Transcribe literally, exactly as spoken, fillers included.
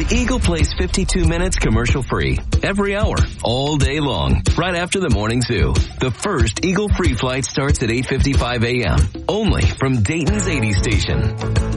Eagle plays fifty-two minutes commercial free every hour, all day long, right after the morning zoo. The first Eagle free flight starts at eight fifty-five a.m. only from Dayton's eighty station.